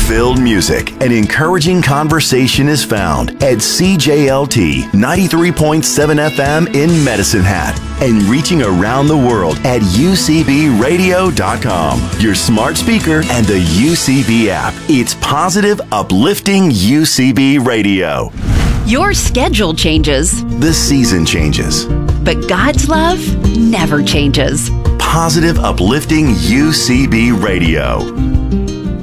Hope-filled music and encouraging conversation is found at CJLT 93.7 FM in Medicine Hat and reaching around the world at UCBradio.com, your smart speaker, and the UCB app. It's positive, uplifting UCB Radio. Your schedule changes. The season changes. But God's love never changes. Positive, uplifting UCB Radio.